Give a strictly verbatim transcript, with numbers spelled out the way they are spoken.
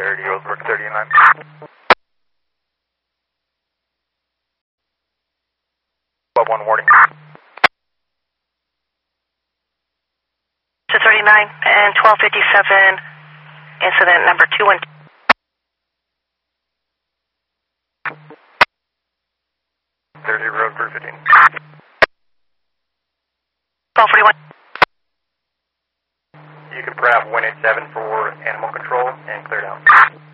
Clarity, Roseburg thirty-nine. twelve one warning. To thirty-nine and twelve fifty-seven, incident number two one. thirty, Roseburg fifteen. twelve forty-one. You can perhaps one eight seven for animal control and clear down.